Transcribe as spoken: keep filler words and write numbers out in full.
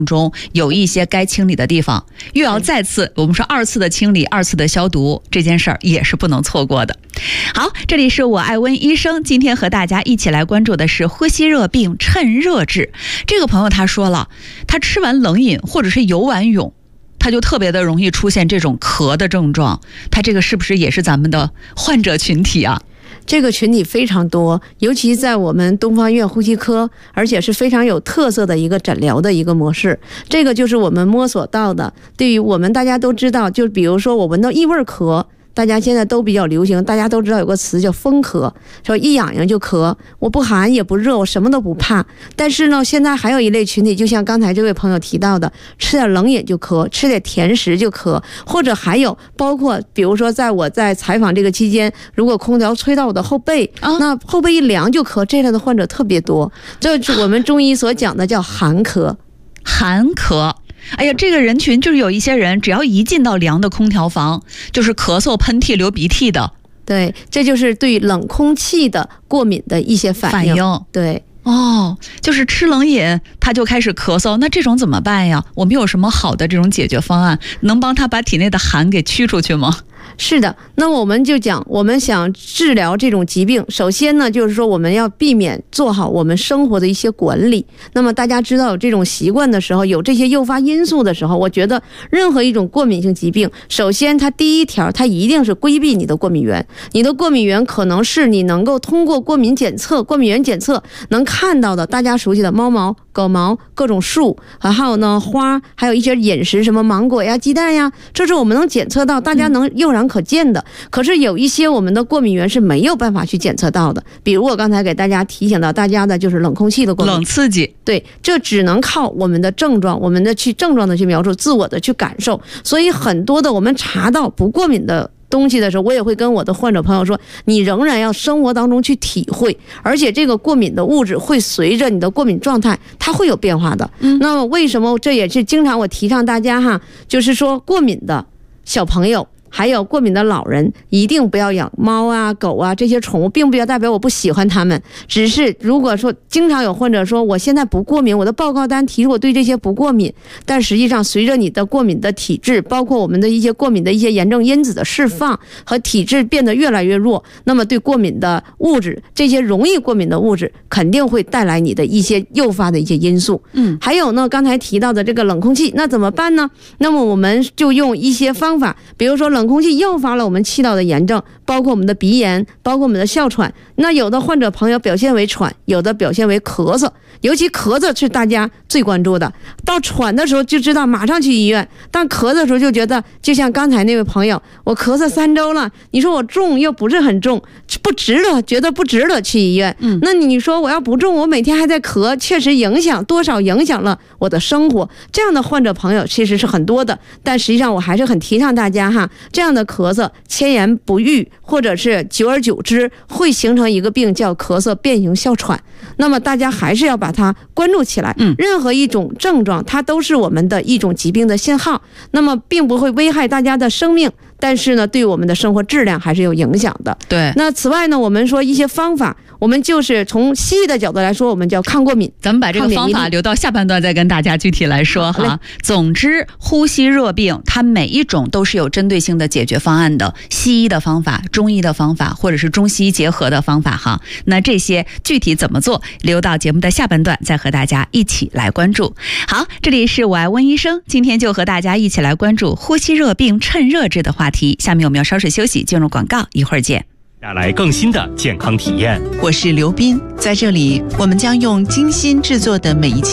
中有一些该清理的地方，又要再次我们说二次的清理，二次的消毒，这件事儿也是不能错过的。好，这里是我爱温医生，今天和大家一起来关注的是呼吸热病趁热治。这个朋友他说了，他吃完冷饮或者是游完泳，他就特别的容易出现这种咳的症状，他这个是不是也是咱们的患者群体啊？ 这个群体非常多，尤其在我们东方医院呼吸科，而且是非常有特色的一个诊疗的一个模式。这个就是我们摸索到的。对于我们大家都知道，就比如说我闻到异味咳，大家现在都比较流行，大家都知道有个词叫风咳，说一痒痒就咳，我不寒也不热，我什么都不怕。但是呢，现在还有一类群体，就像刚才这位朋友提到的，吃点冷饮就咳，吃点甜食就咳，或者还有包括比如说在我在采访这个期间，如果空调吹到我的后背，啊、那后背一凉就咳，这类的患者特别多。这是我们中医所讲的叫寒咳。 寒咳，哎呀，这个人群就是有一些人，只要一进到凉的空调房，就是咳嗽、喷嚏、流鼻涕的。 对，这就是对冷空气的过敏的一些反应。 反应对。 哦，就是吃冷饮他就开始咳嗽，那这种怎么办呀？我们有什么好的这种解决方案，能帮他把体内的寒给驱出去吗？ 是的，那我们就讲，我们想治疗这种疾病，首先呢，就是说我们要避免做好我们生活的一些管理。那么大家知道有这种习惯的时候，有这些诱发因素的时候，我觉得任何一种过敏性疾病，首先它第一条，它一定是规避你的过敏源。你的过敏源可能是你能够通过过敏检测、过敏原检测能看到的，大家熟悉的猫毛、狗毛、各种树，还有呢花，还有一些饮食，什么芒果呀、鸡蛋呀，这是我们能检测到，大家能诱然可见的。可是有一些我们的过敏源是没有办法去检测到的，比如我刚才给大家提醒到大家的就是冷空气的过敏， 冷刺激。 对，这只能靠我们的症状，我们的去症状的去描述，自我的去感受。所以很多的我们查到不过敏的东西的时候，我也会跟我的患者朋友说，你仍然要生活当中去体会，而且这个过敏的物质会随着你的过敏状态它会有变化的。嗯，那么为什么这也是经常我提倡大家哈，就是说过敏的小朋友还有过敏的老人一定不要养猫啊狗啊这些宠物，并不要代表我不喜欢它们，只是如果说经常有患者说我现在不过敏，我的报告单提出我对这些不过敏，但实际上随着你的过敏的体质，包括我们的一些过敏的一些炎症因子的释放和体质变得越来越弱，那么对过敏的物质，这些容易过敏的物质肯定会带来你的一些诱发的一些因素。嗯，还有呢，刚才提到的这个冷空气，那怎么办呢？那么我们就用一些方法，比如说冷空气诱发了我们气道的炎症，包括我们的鼻炎，包括我们的哮喘。那有的患者朋友表现为喘，有的表现为咳嗽，尤其咳嗽是大家最关注的。到喘的时候就知道马上去医院，但咳的时候就觉得，就像刚才那位朋友，我咳嗽三周了，你说我重又不是很重，不值得，觉得不值得去医院。嗯，那你说我要不重，我每天还在咳，确实影响多少影响了我的生活。这样的患者朋友其实是很多的，但实际上我还是很提倡大家哈，这样的咳嗽千言不愈，或者是久而久之会形成一个病叫咳嗽变形哮喘。那么大家还是要把它关注起来，嗯，任何一种症状它都是我们的一种疾病的信号，那么并不会危害大家的生命，但是呢对我们的生活质量还是有影响的。 对， 那此外呢，我们说一些方法，我们就是从西医的角度来说，我们叫抗过敏。 咱们把这个方法留到下半段再跟大家具体来说哈。总之，呼吸热病它每一种都是有针对性的解决方案的，西医的方法、中医的方法，或者是中西医结合的方法哈。那这些具体怎么做，留到节目的下半段再和大家一起来关注。好，这里是我爱温医生，今天就和大家一起来关注呼吸热病趁热治的话题。下面我们要稍事休息，进入广告，一会儿见。 带来更新的健康体验。 我是刘斌，在这里我们将用精心制作的每一期